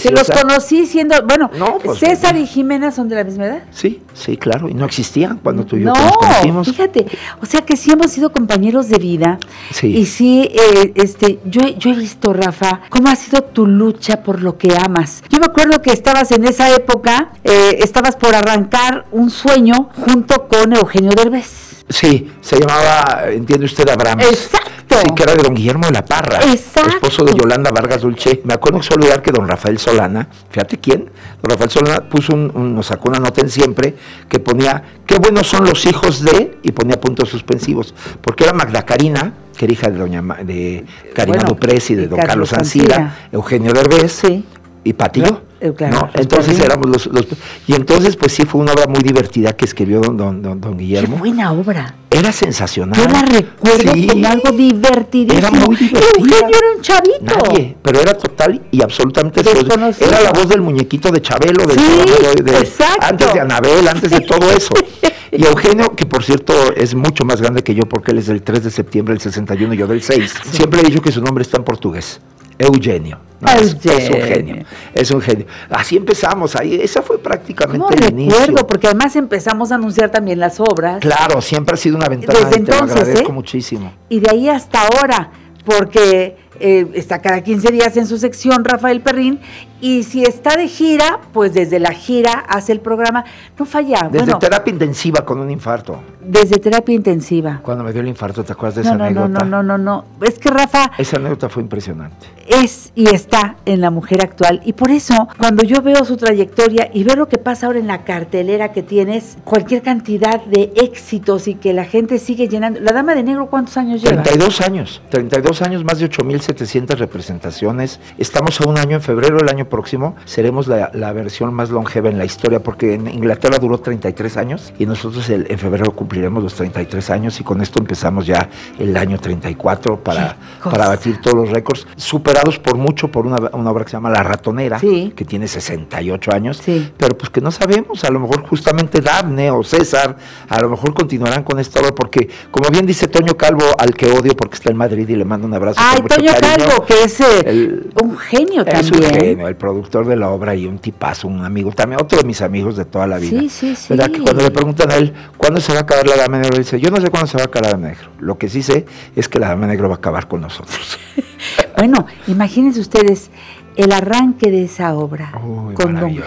preciosa. Que los conocí siendo, bueno, No, pues, César y Jimena son de la misma edad. Sí, claro, y no existían cuando tú y yo No, nos conocimos. fíjate, o sea que sí hemos sido compañeros de vida. Sí. Y sí, yo he visto, Rafa, cómo ha sido tu lucha por lo que amas. Yo me acuerdo que estabas en esa época, estabas por arrancar un sueño junto con Eugenio Derbez. Sí, se llamaba, entiende usted, Abrams. Exacto. Sí, que era de don Guillermo de la Parra. Exacto. Esposo de Yolanda Vargas Dulce. Me acuerdo en solo lugar que don Rafael Solana, fíjate quién, don Rafael Solana nos sacó una nota en Siempre que ponía, qué buenos son los hijos de, y ponía puntos suspensivos, porque era Magda Karina, que era hija de Karina Duprés y de don Carlos Ancira, Eugenio Derbez, sí, y Patillo. Claro, ¿no? Entonces éramos los y entonces pues sí fue una obra muy divertida que escribió don Guillermo. Qué buena obra. Era sensacional. Yo la recuerdo como algo divertidísimo. Era muy divertida. Eugenio era un chavito. Nadie, pero era total y absolutamente desconocido. Era la voz del muñequito de Chabelo, antes de Anabel, antes de todo eso. Y Eugenio, que por cierto es mucho más grande que yo porque él es del 3 de septiembre del 61 y yo del 6. Sí. Siempre he dicho que su nombre está en portugués. Eugenio. No, es un genio. Así empezamos, ahí esa fue prácticamente el inicio. Recuerdo, porque además empezamos a anunciar también las obras. Claro, siempre ha sido una ventana. Desde entonces, te lo agradezco muchísimo. Y de ahí hasta ahora, porque está cada 15 días en su sección Rafael Perrín, y si está de gira, pues desde la gira hace el programa, no falla. Desde terapia intensiva con un infarto. Desde terapia intensiva. Cuando me dio el infarto, ¿te acuerdas de esa anécdota? No. Es que Rafa... Esa anécdota fue impresionante. Es y está en La Mujer Actual. Y por eso, cuando yo veo su trayectoria y veo lo que pasa ahora en la cartelera que tienes, cualquier cantidad de éxitos y que la gente sigue llenando. La Dama de Negro, ¿cuántos años lleva? 32 años, más de 8,700 representaciones. Estamos a un año, en febrero del año próximo, seremos la versión más longeva en la historia, porque en Inglaterra duró 33 años y nosotros en febrero cumplimos los 33 años y con esto empezamos ya el año 34 para batir todos los récords, superados por mucho por una obra que se llama La Ratonera, sí, que tiene 68 años, sí, pero pues que no sabemos, a lo mejor justamente Dafne o César, a lo mejor continuarán con esta obra, porque como bien dice Toño Calvo, al que odio porque está en Madrid y le mando un abrazo. Ay, Toño Calvo, que es un genio también. Es un genio, el productor de la obra y un tipazo, un amigo, también otro de mis amigos de toda la vida. Sí. ¿Verdad? Que cuando le preguntan a él, ¿cuándo se va a acabar la Dama de Negro? Dice, yo no sé cuándo se va a acabar la Dama de Negro. Lo que sí sé es que la Dama de Negro va a acabar con nosotros. Bueno, imagínense ustedes el arranque de esa obra con don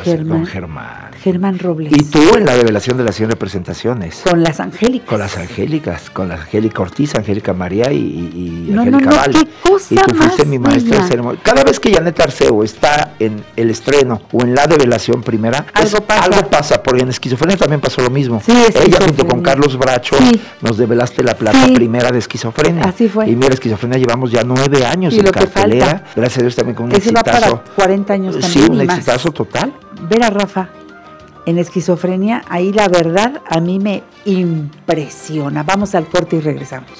Germán Robles. Y tú en la revelación de las 100 representaciones. Con las Angélicas. Con la Angélica Ortiz, Angélica María y no, Angélica Val. Qué cosa. Y tú fuiste mi maestra de ceremonia. Cada vez que Janet Arceo está en el estreno o en la revelación primera, algo pasa, porque en Esquizofrenia también pasó lo mismo. Sí, ella junto con Carlos Bracho nos develaste la plata primera de Esquizofrenia. Así fue. Y mira, Esquizofrenia llevamos ya 9 años en cartelera. Gracias a Dios también con un exitazo. Para 40 años también. Sí, un exitazo total. Ver a Rafa en Esquizofrenia, ahí la verdad a mí me impresiona. Vamos al corte y regresamos.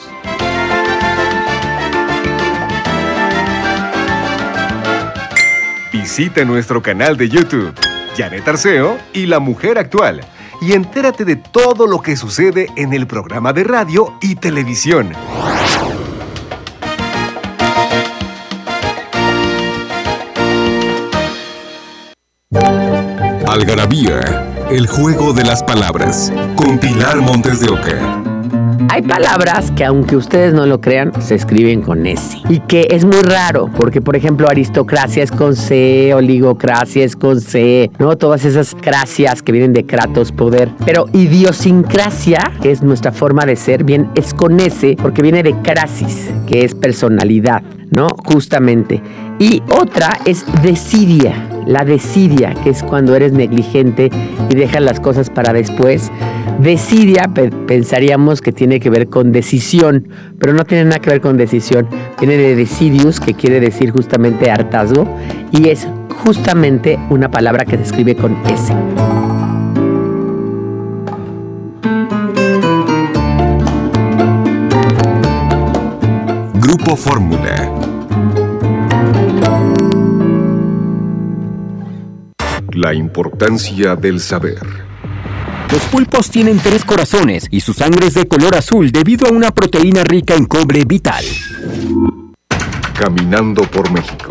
Visita nuestro canal de YouTube, Janet Arceo y La Mujer Actual, y entérate de todo lo que sucede en el programa de radio y televisión. Algarabía, el juego de las palabras, con Pilar Montes de Oca. Hay palabras que, aunque ustedes no lo crean, se escriben con S. Y que es muy raro, porque, por ejemplo, aristocracia es con C, oligocracia es con C, ¿no? Todas esas cracias que vienen de kratos, poder. Pero idiosincrasia, que es nuestra forma de ser, bien, es con S, porque viene de crasis, que es personalidad, ¿no? Justamente. Y otra es desidia, la desidia, que es cuando eres negligente y dejas las cosas para después. Desidia pensaríamos que tiene que ver con decisión, pero no tiene nada que ver con decisión. Viene de decidius, que quiere decir justamente hartazgo, y es justamente una palabra que se escribe con S. Grupo Fórmula. La importancia del saber. Los pulpos tienen 3 corazones y su sangre es de color azul debido a una proteína rica en cobre vital. Caminando por México.